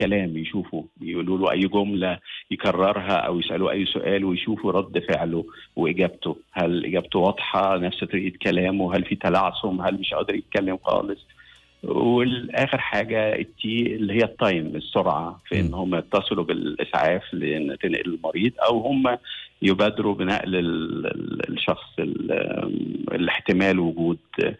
الكلام، يشوفوا يقولوا له اي جمله يكررها او يسالوه اي سؤال ويشوفوا رد فعله واجابته، هل اجابته واضحه نفس طريقه كلامه، هل في تلعثم، هل مش قادر يتكلم خالص. والاخر حاجه التي اللي هي التايم، السرعه في ان هم يتصلوا بالاسعاف لان تنقل المريض، او هم يبادروا بنقل الشخص الاحتمال وجود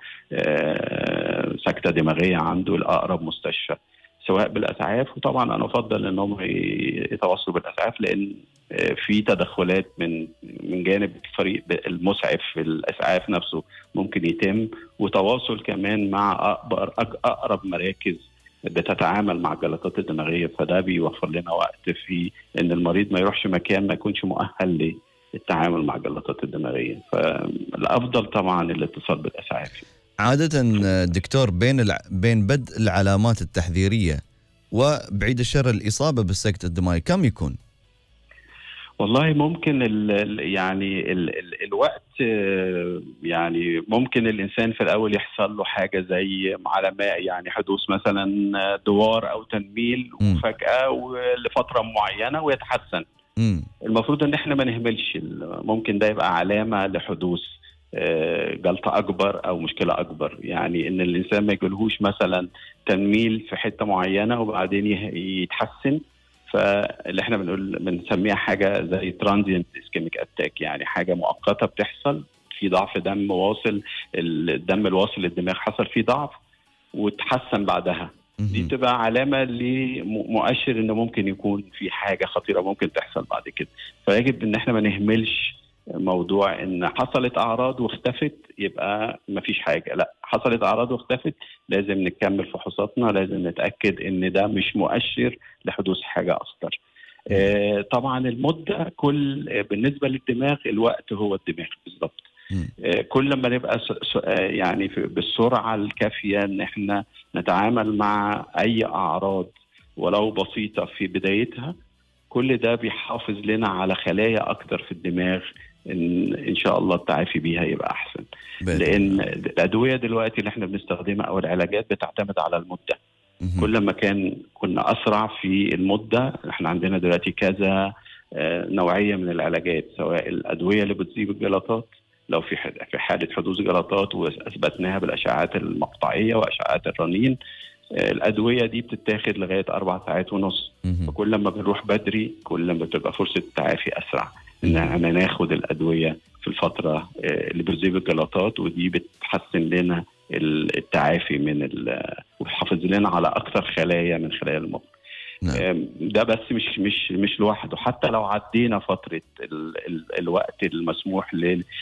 سكتة دماغية عنده لأقرب مستشفى سواء بالأسعاف. وطبعا أنا أفضل أنهم يتواصلوا بالأسعاف لأن في تدخلات من جانب الفريق المسعف في الأسعاف نفسه ممكن يتم، وتواصل كمان مع أقرب مراكز بتتعامل مع الجلطات الدماغية، فده بيوفر لنا وقت في أن المريض ما يروحش مكان ما يكونش مؤهل للتعامل مع الجلطات الدماغية. فالأفضل طبعا الاتصال بالأسعاف. عادة دكتور بين بدء العلامات التحذيرية وبعيد الشر الإصابة بالسكتة الدماغية كم يكون؟ والله ممكن الوقت، يعني ممكن الإنسان في الأول يحصل له حاجة زي علامات، يعني حدوث مثلا دوار أو تنميل وفجأة لفترة معينة ويتحسن. المفروض ان احنا ما نهملش، ممكن ده يبقى علامة لحدوث جلطة اكبر او مشكلة اكبر، يعني ان الانسان ما يجيلهوش مثلا تنميل في حتة معينة وبعدين يتحسن، فاللي احنا بنسميها حاجة زي ترانزيانت اسكيميك اتاك، يعني حاجة مؤقتة بتحصل في ضعف دم واصل، الدم الواصل للدماغ حصل فيه ضعف وتحسن بعدها. دي بتبقى علامة لمؤشر انه ممكن يكون في حاجة خطيرة ممكن تحصل بعد كده. فيجب ان احنا ما نهملش موضوع ان حصلت اعراض واختفت يبقى ما فيش حاجة، لا، حصلت اعراض واختفت لازم نكمل فحوصاتنا، لازم نتأكد ان ده مش مؤشر لحدوث حاجة اخطر. طبعا المدة بالنسبة للدماغ الوقت هو الدماغ بالضبط. كل ما نبقى يعني بالسرعة الكافية ان احنا نتعامل مع اي اعراض ولو بسيطة في بدايتها، كل ده بيحافظ لنا على خلايا اكتر في الدماغ ان شاء الله التعافي بيها يبقى احسن. لان الادوية دلوقتي اللي احنا بنستخدمها او العلاجات بتعتمد على المدة. كل ما كنا اسرع في المدة، احنا عندنا دلوقتي كذا نوعية من العلاجات، سواء الادوية اللي بتذيب الجلطات لو في حالة حدوث جلطات وأثبتناها بالأشعاعات المقطعية وأشعاعات الرنين، الأدوية دي بتتاخد لغاية 4 ساعات ونص. فكل ما بنروح بدري كل ما بتبقى فرصة التعافي أسرع، إن ناخد الأدوية في الفترة اللي بتذيب الجلطات، ودي بتحسن لنا التعافي وبتحافظ لنا على أكثر خلايا من خلايا المخ. ده بس مش لوحده، حتى لو عدينا فترة الوقت المسموح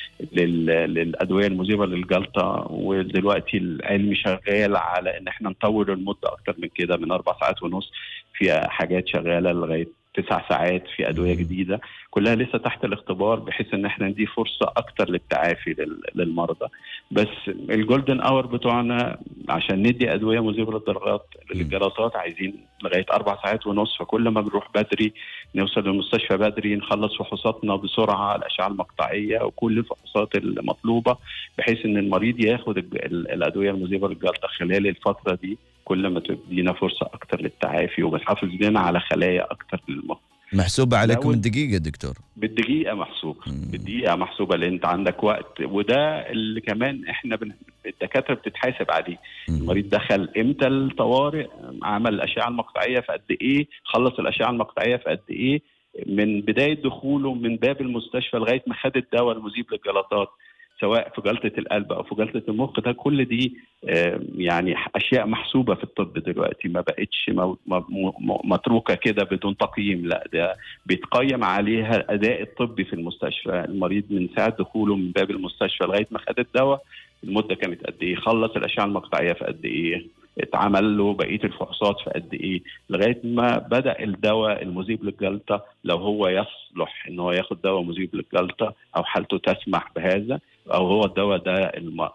للأدوية المذيبة للجلطة، ودلوقتي العلم شغال على ان احنا نطور المدة اكتر من كده، من 4 ساعات ونص، في حاجات شغالة لغاية 9 ساعات، في أدوية جديدة كلها لسه تحت الاختبار، بحيث ان احنا ندي فرصة اكتر للتعافي للمرضى. بس الجولدن اور بتوعنا عشان ندي أدوية مذيبة للجلطات عايزين لغاية 4 ساعات ونص. فكل ما بنروح بدري نوصل للمستشفى بدري، نخلص فحوصاتنا بسرعة، الأشعة المقطعية وكل الفحوصات المطلوبة، بحيث ان المريض ياخد الأدوية المذيبة للجلطة خلال الفترة دي، كل ما تدينا فرصة أكتر للتعافي وبتحافظ لنا على خلايا أكتر للمخ. محسوبة عليكم الدقيقة دكتور؟ بالدقيقة محسوبة، بالدقيقة محسوبة، لأن أنت عندك وقت، وده اللي كمان إحنا الدكاترة بتتحاسب عليه. المريض دخل إمتى الطوارئ، عمل الأشعة المقطعية في قد إيه، خلص الأشعة المقطعية في قد إيه، من بداية دخوله من باب المستشفى لغاية ما خد الدواء المذيب للجلطات، سواء في جلطة القلب أو في جلطة المخ. ده كل دي يعني أشياء محسوبة في الطب دلوقتي، ما بقتش متروكة كده بدون تقييم، لا، ده بيتقيم عليها الأداء الطبي في المستشفى. المريض من ساعة دخوله من باب المستشفى لغاية ما خد الدواء المدة كانت قد إيه، خلص الأشعة المقطعية في قد إيه، اتعمل له بقية الفحوصات في قد إيه، لغاية ما بدأ الدواء المذيب للجلطة لو هو يصلح إن هو ياخد دواء مذيب للجلطة أو حالته تسمح بهذا، أو هو الدواء ده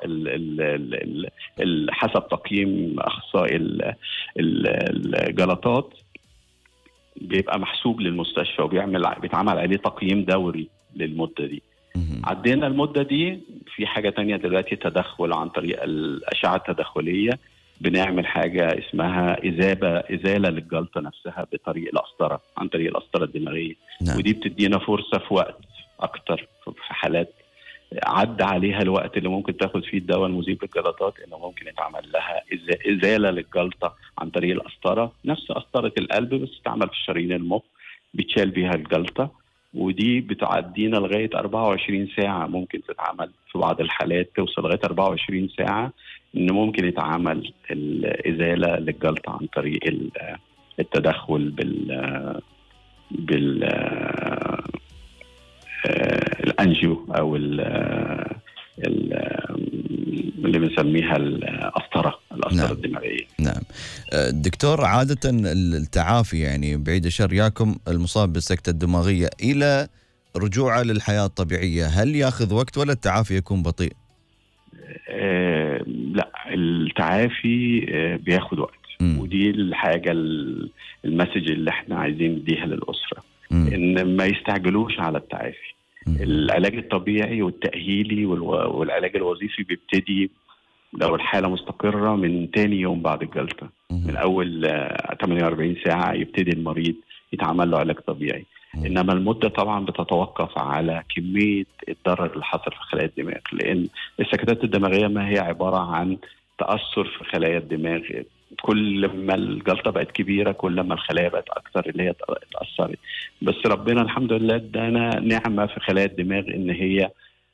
حسب تقييم أخصائي الجلطات بيبقى محسوب للمستشفى بيتعمل عليه تقييم دوري للمدة دي. عدينا المدة دي، في حاجة تانية دلوقتي، تدخل عن طريق الأشعة التدخلية، بنعمل حاجه اسمها ازاله للجلطه نفسها بطريق القسطره، عن طريق القسطره الدماغيه. نعم. ودي بتدينا فرصه في وقت اكتر في حالات عدى عليها الوقت اللي ممكن تاخد فيه الدواء المذيب للجلطات، انه ممكن يتعمل لها ازاله للجلطه عن طريق القسطره، نفس قسطره القلب بس تعمل في شرايين المخ، بتشال بيها الجلطه. ودي بتعدينا لغايه 24 ساعه، ممكن تتعمل في بعض الحالات توصل لغايه 24 ساعه ان ممكن يتعمل الازاله للجلطه عن طريق التدخل بال الانجيو او اللي بنسميها القسطره نعم. الدماغيه. نعم. دكتور، عاده التعافي يعني بعيد الشر ياكم المصاب بالسكته الدماغيه الى رجوعه للحياه الطبيعيه، هل ياخذ وقت ولا التعافي يكون بطيء؟ لا، التعافي بياخد وقت. ودي الحاجه المسج اللي احنا عايزين نديها للاسره، ان ما يستعجلوش على التعافي. العلاج الطبيعي والتأهيلي والعلاج الوظيفي بيبتدي لو الحالة مستقرة من تاني يوم بعد الجلطة. من أول 48 ساعة يبتدي المريض يتعمل له علاج طبيعي. إنما المدة طبعا بتتوقف على كمية الضرر اللي حصل في خلايا الدماغ، لأن السكتات الدماغية ما هي عبارة عن تأثر في خلايا الدماغ. كل ما الجلطه بقت كبيره كل ما الخلايا بقت اكثر اللي هي اتاثرت. بس ربنا الحمد لله ادانا نعمه في خلايا الدماغ ان هي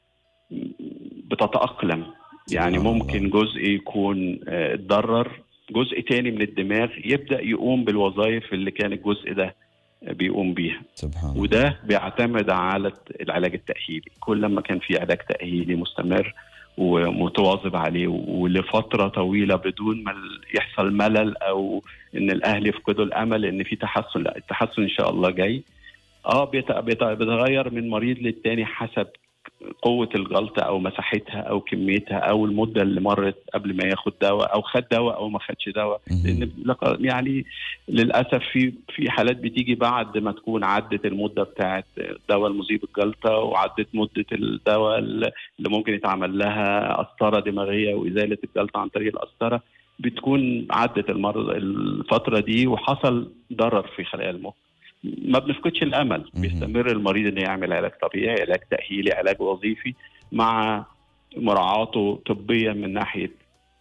بتتاقلم. يعني ممكن جزء يكون اتضرر، جزء تاني من الدماغ يبدا يقوم بالوظائف اللي كان الجزء ده بيقوم بيها. سبحان الله. وده بيعتمد على العلاج التاهيلي. كل ما كان في علاج تاهيلي مستمر ومتواظب عليه ولفتره طويله بدون ما يحصل ملل او ان الاهل يفقدوا الامل ان في تحسن، لا، التحسن ان شاء الله جاي. بيتغير من مريض للتاني حسب قوه الجلطه او مساحتها او كميتها او المده اللي مرت قبل ما ياخد دواء او خد دواء او ما خدش دواء. لان يعني للاسف في حالات بتيجي بعد ما تكون عدت المده بتاعه الدواء المذيب الجلطه وعدت مده الدواء اللي ممكن يتعمل لها قسطره دماغيه وازاله الجلطه عن طريق القسطره، بتكون عدت الفتره دي وحصل ضرر في خلايا المخ. ما بنفقدش الامل، بيستمر المريض انه يعمل علاج طبيعي، علاج تاهيلي، علاج وظيفي، مع مراعاته طبيا من ناحيه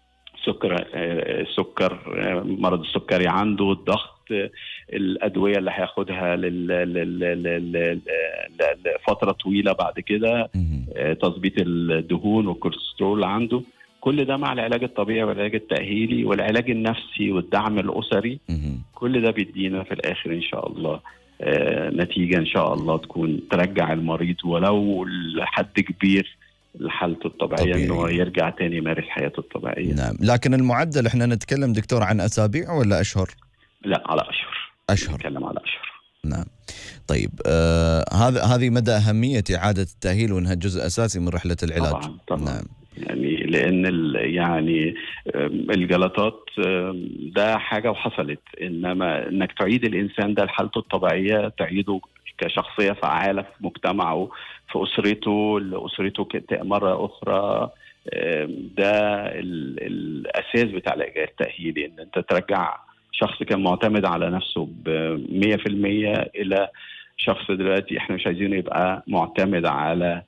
السكر، مرض السكري عنده، الضغط، الادويه اللي هياخدها لفتره طويله بعد كده، تظبيط الدهون والكوليسترول عنده. كل ده مع العلاج الطبيعي والعلاج التأهيلي والعلاج النفسي والدعم الأسري. كل ده بيدينا في الآخر إن شاء الله نتيجة إن شاء الله تكون ترجع المريض ولو لحد كبير لحالته الطبيعية إنه يرجع تاني يمارس حياته الطبيعية. نعم. لكن المعدل إحنا نتكلم دكتور عن أسابيع ولا أشهر؟ لا، على أشهر. نتكلم على أشهر. نعم. طيب هذه مدى أهمية إعادة التأهيل وأنها جزء أساسي من رحلة العلاج. طبعا. نعم. يعني لأن يعني الجلطات ده حاجة وحصلت، إنما إنك تعيد الإنسان ده لحالته الطبيعية، تعيده كشخصية فعالة في مجتمعه، في أسرته، لأسرته مرة أخرى، ده الأساس بتاع العلاج التأهيلي. إن أنت ترجع شخص كان معتمد على نفسه ب100% إلى شخص دلوقتي إحنا مش عايزينه يبقى معتمد على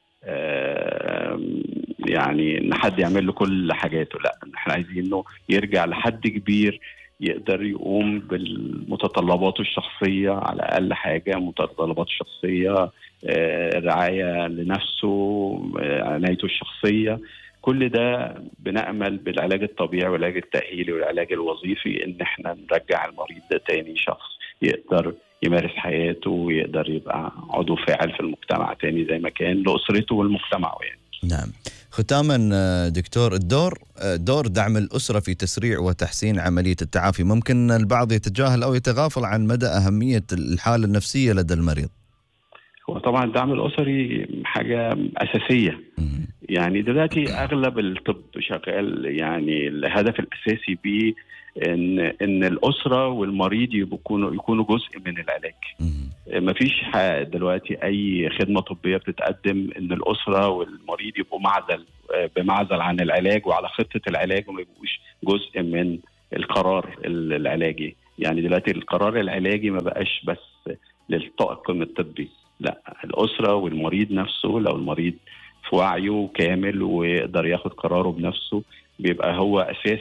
يعني ان حد يعمل له كل حاجاته. لا، احنا عايزينه يرجع لحد كبير يقدر يقوم بالمتطلباته الشخصيه، على اقل حاجه متطلبات الشخصيه، رعايه لنفسه، عنايته الشخصيه. كل ده بنأمل بالعلاج الطبيعي والعلاج التأهيلي والعلاج الوظيفي ان احنا نرجع المريض ده تاني شخص يقدر يمارس حياته ويقدر يبقى عضو فاعل في المجتمع تاني زي ما كان لأسرته والمجتمع يعني. نعم. ختاما دكتور، دور دعم الأسرة في تسريع وتحسين عملية التعافي، ممكن البعض يتجاهل أو يتغافل عن مدى أهمية الحالة النفسية لدى المريض. هو طبعا الدعم الأسري حاجة أساسية. يعني دلوقتي أغلب الطب شغال، يعني الهدف الأساسي بيه إن الأسرة والمريض يكونوا جزء من العلاج. مفيش دلوقتي أي خدمة طبية بتتقدم إن الأسرة والمريض يبقوا بمعزل عن العلاج وعلى خطة العلاج وما يبقوش جزء من القرار العلاجي. يعني دلوقتي القرار العلاجي ما بقاش بس للطاقم الطبي، لا، الأسرة والمريض نفسه. لو المريض في وعيه كامل ويقدر ياخد قراره بنفسه بيبقى هو أساس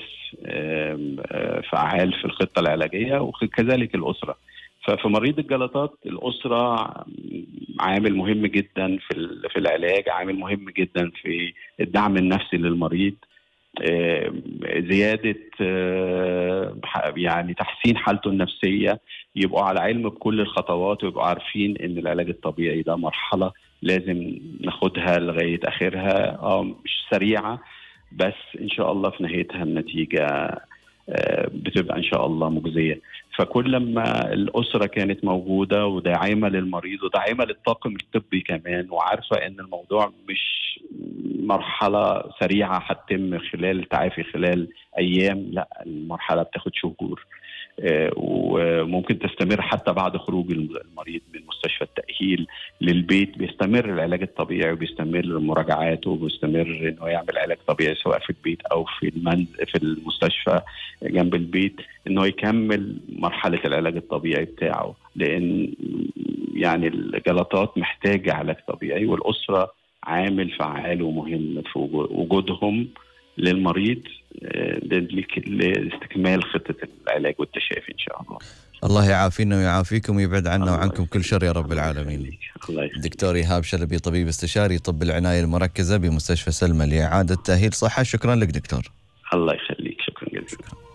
فعال في الخطة العلاجية، وكذلك الأسرة. ففي مريض الجلطات الأسرة عامل مهم جدا في العلاج، عامل مهم جدا في الدعم النفسي للمريض، زيادة يعني تحسين حالته النفسية، يبقوا على علم بكل الخطوات ويبقوا عارفين ان العلاج الطبيعي ده مرحلة لازم ناخدها لغاية اخرها، مش سريعة، بس ان شاء الله في نهايتها النتيجة بتبقى ان شاء الله مجزية. فكل ما الأسرة كانت موجودة وداعمة للمريض وداعمة للطاقم الطبي كمان، وعارفة ان الموضوع مش مرحلة سريعة هتتم خلال تعافي خلال أيام، لا، المرحلة بتاخد شهور، وممكن تستمر حتى بعد خروج المريض من مستشفى التأهيل للبيت. بيستمر العلاج الطبيعي وبيستمر مراجعاته وبيستمر انه يعمل علاج طبيعي سواء في البيت او في المستشفى جنب البيت، انه يكمل مرحلة العلاج الطبيعي بتاعه، لان يعني الجلطات محتاجة علاج طبيعي، والأسرة عامل فعال ومهم في وجودهم للمريض لاستكمال خطة العلاج والتشافي إن شاء الله. الله يعافينا ويعافيكم ويبعد عنا وعنكم كل شر يا رب العالمين. دكتور إيهاب شلبي، طبيب استشاري طب العناية المركزة بمستشفى سلمى لإعادة تأهيل صحة، شكرا لك دكتور. الله يخليك، شكرا جزيلا.